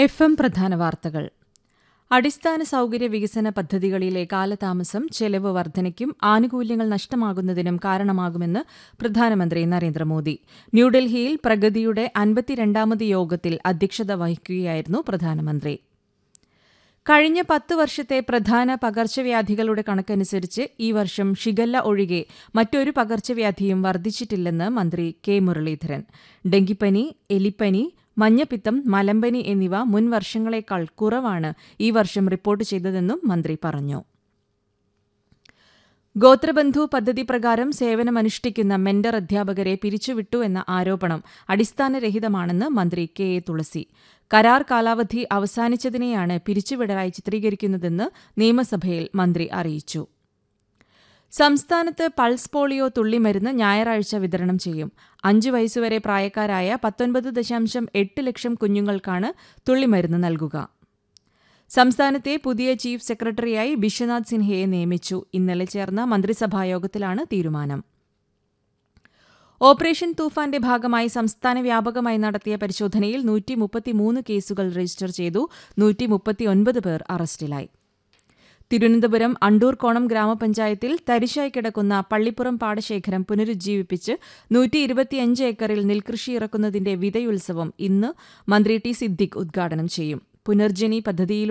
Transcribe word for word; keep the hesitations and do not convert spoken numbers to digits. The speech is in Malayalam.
എഫ് എം പ്രധാന വാർത്തകൾ. അടിസ്ഥാന സൌകര്യ വികസന പദ്ധതികളിലെ കാലതാമസം ചെലവ് വർധനയ്ക്കും ആനുകൂല്യങ്ങൾ നഷ്ടമാകുന്നതിനും കാരണമാകുമെന്ന് പ്രധാനമന്ത്രി നരേന്ദ്രമോദി. ന്യൂഡൽഹിയിൽ പ്രഗതിയുടെ അൻപത്തിരണ്ടാമത് യോഗത്തിൽ അധ്യക്ഷത വഹിക്കുകയായിരുന്നു പ്രധാനമന്ത്രി. കഴിഞ്ഞ പത്ത് വർഷത്തെ പ്രധാന പകർച്ചവ്യാധികളുടെ കണക്കനുസരിച്ച് ഈ വർഷം ഷിഗല്ല ഒഴികെ മറ്റൊരു പകർച്ചവ്യാധിയും വർദ്ധിച്ചിട്ടില്ലെന്ന് മന്ത്രി കെ മുരളീധരൻ. ഡെങ്കിപ്പനി, എലിപ്പനി, മഞ്ഞപ്പിത്തം, മലമ്പനി എന്നിവ മുൻ വർഷങ്ങളേക്കാൾ കുറവാണ് ഈ വർഷം റിപ്പോർട്ട് ചെയ്തതെന്നും മന്ത്രി പറഞ്ഞു. ഗോത്രബന്ധു പദ്ധതി പ്രകാരം സേവനമനുഷ്ഠിക്കുന്ന മെന്റർ അധ്യാപകരെ പിരിച്ചുവിട്ടു എന്ന ആരോപണം അടിസ്ഥാനരഹിതമാണെന്ന് മന്ത്രി കെ എ തുളസി. കരാർ കാലാവധി അവസാനിച്ചതിനെയാണ് പിരിച്ചുവിടലായി ചിത്രീകരിക്കുന്നതെന്ന് നിയമസഭയിൽ മന്ത്രി അറിയിച്ചു. സംസ്ഥാനത്ത് പൾസ് പോളിയോ തുള്ളിമരുന്ന് ഞായറാഴ്ച വിതരണം ചെയ്യും. അഞ്ചു വയസ്സുവരെ പ്രായക്കാരായ പത്തൊൻപത് ദശാംശം എട്ട് ലക്ഷം കുഞ്ഞുങ്ങൾക്കാണ് തുള്ളിമരുന്ന് നൽകുക. സംസ്ഥാനത്തെ പുതിയ ചീഫ് സെക്രട്ടറിയായി ബിശ്വനാഥ് സിൻഹയെ നിയമിച്ചു. ഇന്നലെ ചേർന്ന മന്ത്രിസഭായോഗത്തിലാണ് തീരുമാനം. ഓപ്പറേഷൻ തൂഫാന്റെ ഭാഗമായി സംസ്ഥാന വ്യാപകമായി നടത്തിയ പരിശോധനയിൽ നൂറ്റി മുപ്പത്തിമൂന്ന് കേസുകൾ രജിസ്റ്റർ ചെയ്തു. നൂറ്റി മുപ്പത്തിയൊൻപത് പേർ അറസ്റ്റിലായി. തിരുവനന്തപുരം അണ്ടൂർക്കോണം ഗ്രാമപഞ്ചായത്തിൽ തരിശായി കിടക്കുന്ന പള്ളിപ്പുറം പാടശേഖരം പുനരുജ്ജീവിപ്പിച്ച് നൂറ്റി ഇരുപത്തിയഞ്ച് ഏക്കറിൽ നെൽകൃഷി ഇറക്കുന്നതിന്റെ വിതയുത്സവം ഇന്ന് മന്ത്രി ടി സിദ്ദിഖ് ഉദ്ഘാടനം ചെയ്യും. പുനർജനി പദ്ധതിയിലൂടെ